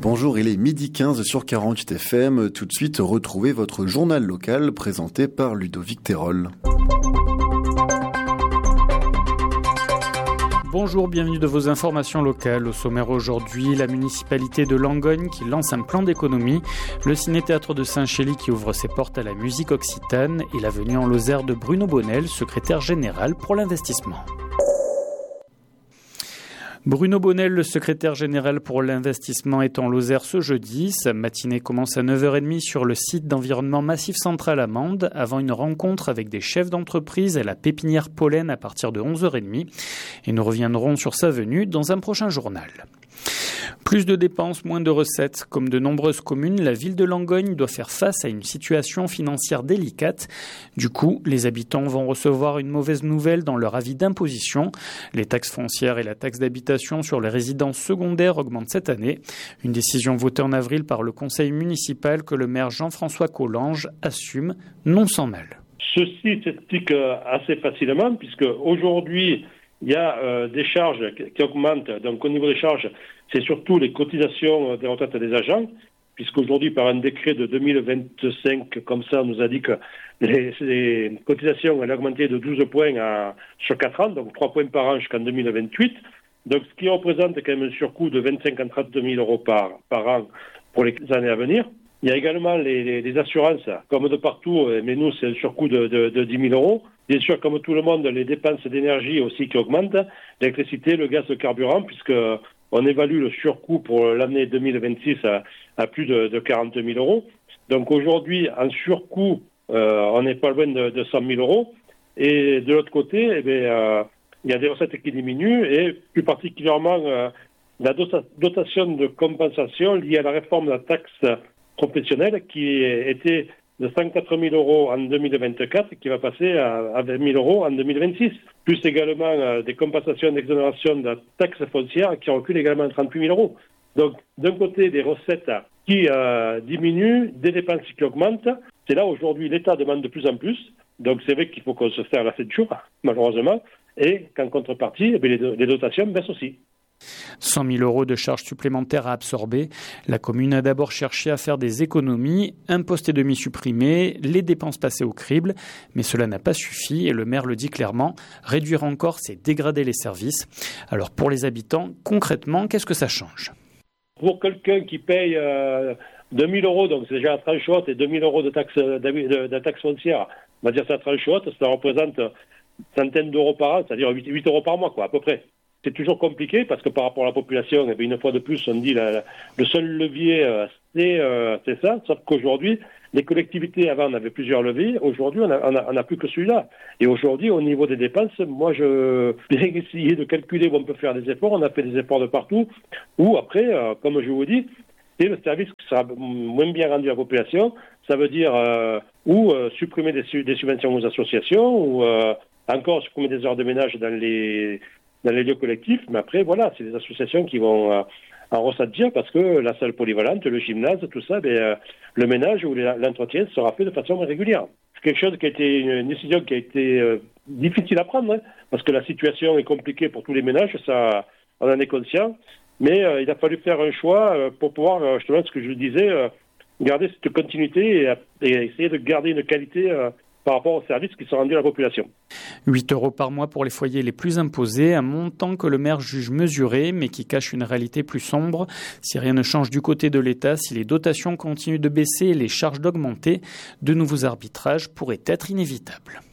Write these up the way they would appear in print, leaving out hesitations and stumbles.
Bonjour, il est 12h15 sur 48 FM. Tout de suite, retrouvez votre journal local présenté par Ludovic Terol. Bonjour, bienvenue de vos informations locales. Au sommaire aujourd'hui, la municipalité de Langogne qui lance un plan d'économie, le ciné-théâtre de Saint-Chély qui ouvre ses portes à la musique occitane et la venue en Lozère de Bruno Bonnel, secrétaire général pour l'investissement. Bruno Bonnel, le secrétaire général pour l'investissement, est en Lozère ce jeudi. Sa matinée commence à 9h30 sur le site d'environnement Massif Central à Mende, avant une rencontre avec des chefs d'entreprise à la pépinière Pollen à partir de 11h30. Et nous reviendrons sur sa venue dans un prochain journal. Plus de dépenses, moins de recettes. Comme de nombreuses communes, la ville de Langogne doit faire face à une situation financière délicate. Du coup, les habitants vont recevoir une mauvaise nouvelle dans leur avis d'imposition. Les taxes foncières et la taxe d'habitation sur les résidences secondaires augmentent cette année. Une décision votée en avril par le conseil municipal que le maire Jean-François Collange assume, non sans mal. Ceci s'explique assez facilement puisque aujourd'hui, il y a des charges qui augmentent. Donc au niveau des charges, c'est surtout les cotisations des retraites des agents, puisqu'aujourd'hui, par un décret de 2025, comme ça, on nous a dit que les cotisations allaient augmenter de 12 points sur 4 ans, donc 3 points par an jusqu'en 2028. Donc ce qui représente quand même un surcoût de 25 à 32 000 euros par an pour les années à venir. Il y a également les assurances, comme de partout, mais nous, c'est un surcoût de 10 000 euros. Bien sûr, comme tout le monde, les dépenses d'énergie aussi qui augmentent, l'électricité, le gaz, le carburant, puisque on évalue le surcoût pour l'année 2026 à plus de 40 000 euros. Donc aujourd'hui, en surcoût, on n'est pas loin de 100 000 euros. Et de l'autre côté, il y a des recettes qui diminuent, et plus particulièrement la dotation de compensation liée à la réforme de la taxe professionnelle qui était de 104 000 euros en 2024 et qui va passer à 20 000 euros en 2026. Plus également des compensations d'exonération de la taxe foncière qui recule également à 38 000 euros. Donc, d'un côté, des recettes qui diminuent, des dépenses qui augmentent. C'est là, aujourd'hui, l'État demande de plus en plus. Donc, c'est vrai qu'il faut qu'on se serre la ceinture, malheureusement. Et qu'en contrepartie, les dotations baissent aussi. 100 000 euros de charges supplémentaires à absorber. La commune a d'abord cherché à faire des économies, un poste et demi supprimé, les dépenses passées au crible, mais cela n'a pas suffi et le maire le dit clairement, réduire encore c'est dégrader les services. Alors pour les habitants, concrètement, qu'est-ce que ça change ? Pour quelqu'un qui paye 2 000 euros, donc c'est déjà la tranche haute, et 2 000 euros de taxe foncière, on va dire ça tranche haute, ça représente centaines d'euros par an, c'est-à-dire 8 euros par mois, quoi, à peu près. C'est toujours compliqué parce que par rapport à la population, une fois de plus, on dit le seul levier, c'est ça. Sauf qu'aujourd'hui, les collectivités, avant, on avait plusieurs leviers. Aujourd'hui, on n'a plus que celui-là. Et aujourd'hui, au niveau des dépenses, moi, je vais essayer de calculer où on peut faire des efforts. On a fait des efforts de partout. Ou après, comme je vous dis, c'est le service qui sera moins bien rendu à la population. Ça veut dire supprimer des subventions aux associations ou encore supprimer des heures de ménage dans les lieux collectifs, mais après, voilà, c'est les associations qui vont en ressentir parce que la salle polyvalente, le gymnase, tout ça, le ménage ou l'entretien sera fait de façon régulière. C'est quelque chose qui a été une décision qui a été difficile à prendre, parce que la situation est compliquée pour tous les ménages, ça, on en est conscient, mais il a fallu faire un choix pour pouvoir, justement, ce que je disais, garder cette continuité et essayer de garder une qualité par rapport aux services qui sont rendus à la population. 8 euros par mois pour les foyers les plus imposés, un montant que le maire juge mesuré, mais qui cache une réalité plus sombre. Si rien ne change du côté de l'État, si les dotations continuent de baisser et les charges d'augmenter, de nouveaux arbitrages pourraient être inévitables.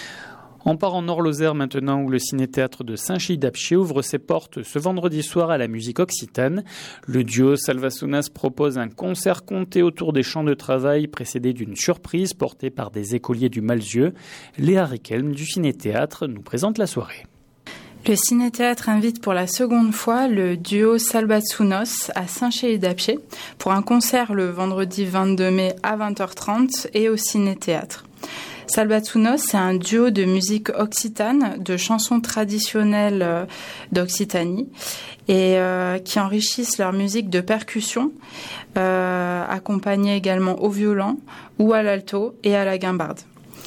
On part en Nord-Lozère maintenant où le ciné-théâtre de Saint-Chély-d'Apcher ouvre ses portes ce vendredi soir à la musique occitane. Le duo Salvasunas propose un concert compté autour des champs de travail précédé d'une surprise portée par des écoliers du Malzieu. Léa Riquelme du ciné-théâtre nous présente la soirée. Le ciné-théâtre invite pour la seconde fois le duo Salvasunos à Saint-Chély-d'Apcher pour un concert le vendredi 22 mai à 20h30 et au ciné-théâtre. Salvasunos, c'est un duo de musique occitane, de chansons traditionnelles d'Occitanie et qui enrichissent leur musique de percussion, accompagnée également au violon ou à l'alto et à la guimbarde.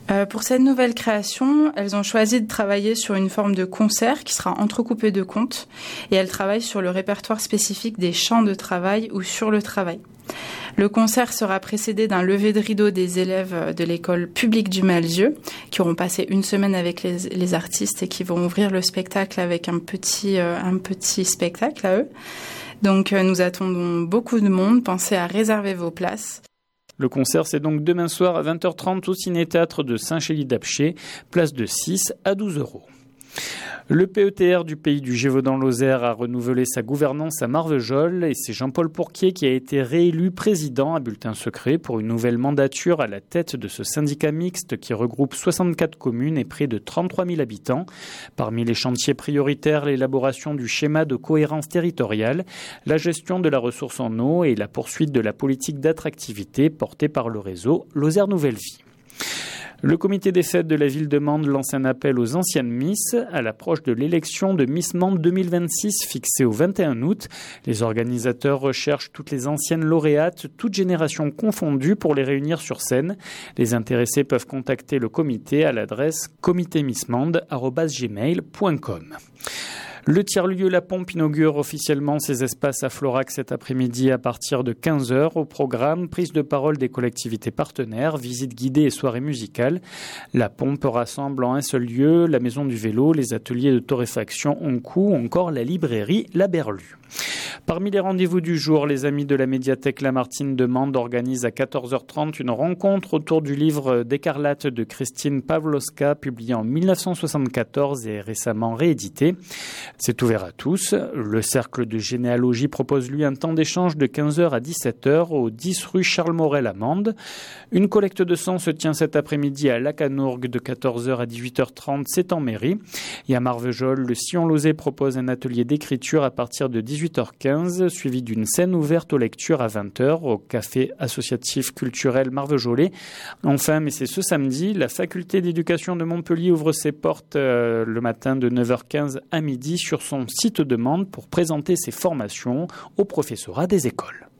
Pour cette nouvelle création, elles ont choisi de travailler sur une forme de concert qui sera entrecoupé de contes et elles travaillent sur le répertoire spécifique des chants de travail ou sur le travail. Le concert sera précédé d'un lever de rideau des élèves de l'école publique du Malzieu qui auront passé une semaine avec les artistes et qui vont ouvrir le spectacle avec un petit spectacle à eux. Donc nous attendons beaucoup de monde, pensez à réserver vos places. Le concert, c'est donc demain soir à 20h30 au Ciné-Théâtre de Saint-Chély-d'Apcher, place de 6 à 12 €. Le PETR du pays du Gévaudan-Lozère a renouvelé sa gouvernance à Marvejols et c'est Jean-Paul Pourquier qui a été réélu président à bulletin secret pour une nouvelle mandature à la tête de ce syndicat mixte qui regroupe 64 communes et près de 33 000 habitants. Parmi les chantiers prioritaires, l'élaboration du schéma de cohérence territoriale, la gestion de la ressource en eau et la poursuite de la politique d'attractivité portée par le réseau Lozère Nouvelle Vie. Le comité des fêtes de la ville de Mende lance un appel aux anciennes Miss à l'approche de l'élection de Miss Mende 2026 fixée au 21 août. Les organisateurs recherchent toutes les anciennes lauréates, toutes générations confondues pour les réunir sur scène. Les intéressés peuvent contacter le comité à l'adresse comitémissmende@gmail.com. Le tiers-lieu La Pompe inaugure officiellement ses espaces à Florac cet après-midi à partir de 15h. Au programme, prise de parole des collectivités partenaires, visites guidées et soirées musicales. La Pompe rassemble en un seul lieu la maison du vélo, les ateliers de torréfaction Oncoup ou encore la librairie La Berlue. Parmi les rendez-vous du jour, les amis de la médiathèque Lamartine de Mende organisent à 14h30 une rencontre autour du livre d'Écarlate de Christine Pawlowska, publié en 1974 et récemment réédité. C'est ouvert à tous. Le cercle de généalogie propose lui un temps d'échange de 15h à 17h au 10 rue Charles Morel à Mende. Une collecte de sang se tient cet après-midi à Lacanourgue de 14h à 18h30, c'est en mairie. Et à Marvejols, le Sillon Lauzet propose un atelier d'écriture à partir de 18h15, suivi d'une scène ouverte aux lectures à 20h au café associatif culturel Marvejolais. Enfin, mais c'est ce samedi, la faculté d'éducation de Montpellier ouvre ses portes le matin de 9h15 à midi sur son site de Mende pour présenter ses formations au professorat des écoles.